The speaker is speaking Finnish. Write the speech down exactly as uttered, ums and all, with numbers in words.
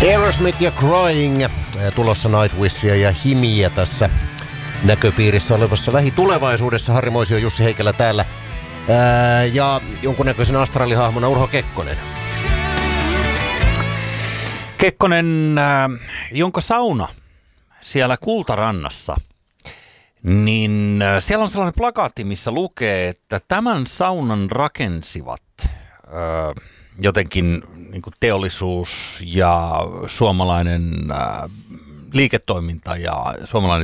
Aerosmith ja Crying, tulossa Nightwishia ja Himiä tässä näköpiirissä olevassa lähitulevaisuudessa. Harri Moisio, Jussi Heikelä täällä ää, ja jonkunnäköisen astraalihahmona Urho Kekkonen. Kekkonen, äh, jonka sauna siellä Kultarannassa, niin äh, siellä on sellainen plakaatti, missä lukee, että tämän saunan rakensivat äh, jotenkin niin kuin teollisuus ja suomalainen äh, liiketoiminta ja suomalainen